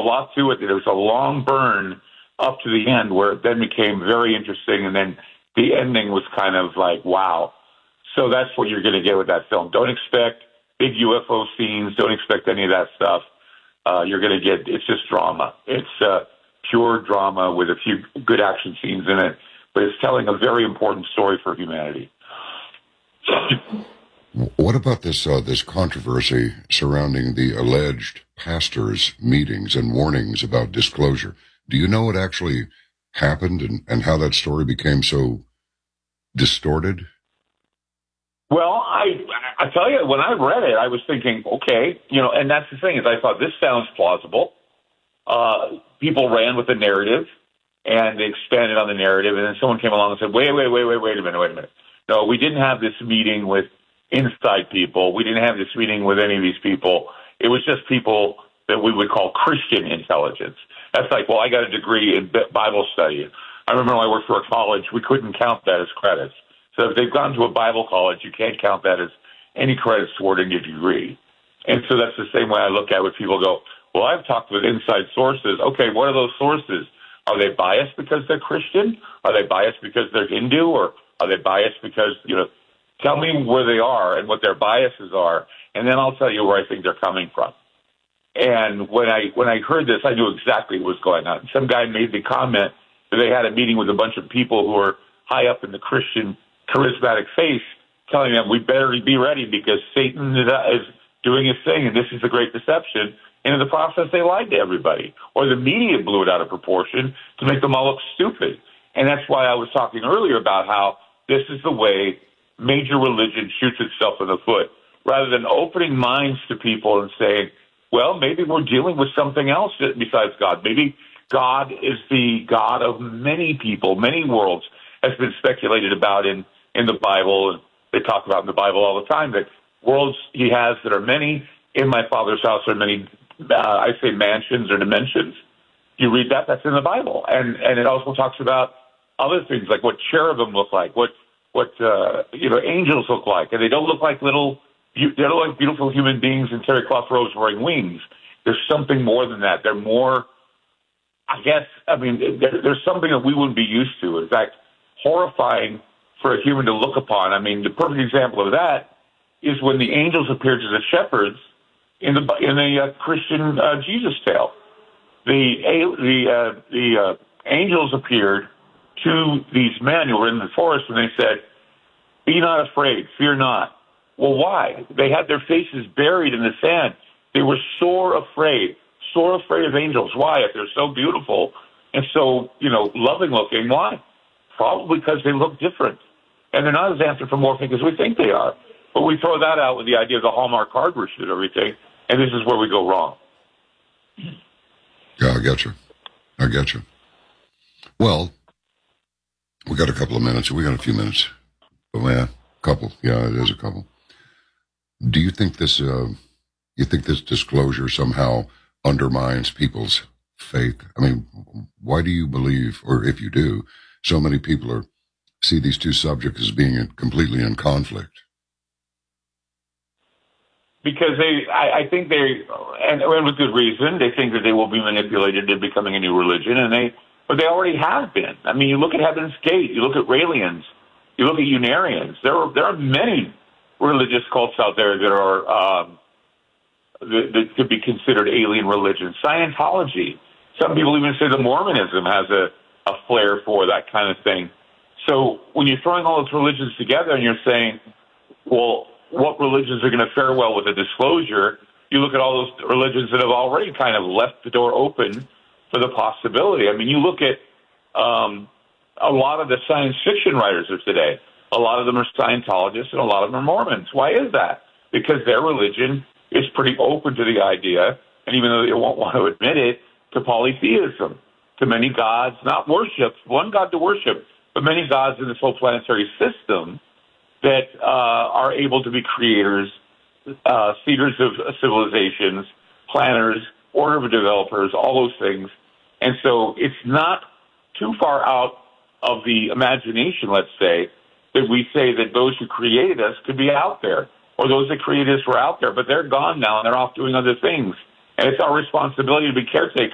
lot to it. There was a long burn up to the end where it then became very interesting, and then the ending was kind of like, wow. So that's what you're going to get with that film. Don't expect big UFO scenes. Don't expect any of that stuff. You're going to get, it's just drama. It's pure drama with a few good action scenes in it, but it's telling a very important story for humanity. What about this controversy surrounding the alleged pastors' meetings and warnings about disclosure? Do you know what actually happened and how that story became so distorted? Well, I tell you, when I read it, I was thinking, okay, and that's the thing is I thought this sounds plausible. People ran with the narrative and they expanded on the narrative, and then someone came along and said, wait a minute. No, we didn't have this meeting with inside people. We didn't have this meeting with any of these people. It was just people that we would call Christian intelligence. That's like, well, I got a degree in Bible study. I remember when I worked for a college, we couldn't count that as credits. So if they've gone to a Bible college, you can't count that as any credits toward any degree. And so that's the same way I look at it when people go, well, I've talked with inside sources. Okay, what are those sources? Are they biased because they're Christian? Are they biased because they're Hindu? Or are they biased because, tell me where they are and what their biases are, and then I'll tell you where I think they're coming from. And when I heard this, I knew exactly what was going on. Some guy made the comment that they had a meeting with a bunch of people who were high up in the Christian charismatic faith, telling them we better be ready because Satan is doing his thing, and this is the great deception. And in the process, they lied to everybody, or the media blew it out of proportion to make them all look stupid. And that's why I was talking earlier about how this is the way major religion shoots itself in the foot, rather than opening minds to people and saying, well, maybe we're dealing with something else besides God. Maybe God is the God of many people, many worlds, has been speculated about in the Bible. And they talk about in the Bible all the time that worlds he has that are many. In my Father's house are many, I say mansions or dimensions. You read that, that's in the Bible. And it also talks about other things like what cherubim look like, what angels look like. And they don't look like they don't look like beautiful human beings in terry cloth robes wearing wings. There's something more than that. They're more, there's something that we wouldn't be used to. In fact, horrifying for a human to look upon. I mean, the perfect example of that is when the angels appeared to the shepherds in the Christian Jesus tale. The angels appeared to these men who were in the forest, and they said, "Be not afraid, fear not." Well, why? They had their faces buried in the sand. They were sore afraid of angels. Why? If they're so beautiful and so, loving looking, why? Probably because they look different. And they're not as anthropomorphic as we think they are. But we throw that out with the idea of the Hallmark card receipt and everything, and this is where we go wrong. Yeah, I get you. Well, we got a couple of minutes. We got a few minutes. Oh, yeah, couple. Yeah, it is a couple. Do you think this disclosure somehow undermines people's faith? I mean, why do you believe, or if you do, so many people see these two subjects as being completely in conflict? Because I think and with good reason, they think that they will be manipulated into becoming a new religion, but they already have been. I mean, you look at Heaven's Gate, you look at Raelians, you look at Unarians. There are many religious cults out there that are that could be considered alien religions. Scientology. Some people even say that Mormonism has a flair for that kind of thing. So when you're throwing all those religions together and you're saying, well, what religions are going to fare well with a disclosure, you look at all those religions that have already kind of left the door open for the possibility. I mean, you look at a lot of the science fiction writers of today. A lot of them are Scientologists and a lot of them are Mormons. Why is that? Because their religion is pretty open to the idea, and even though they won't want to admit it, to polytheism, to many gods, not worship, one God to worship, but many gods in this whole planetary system that are able to be creators, seeders of civilizations, planners, order of developers, all those things. And so it's not too far out of the imagination, let's say, that we say that those who created us could be out there, or those that created us were out there, but they're gone now and they're off doing other things. And it's our responsibility to be caretakers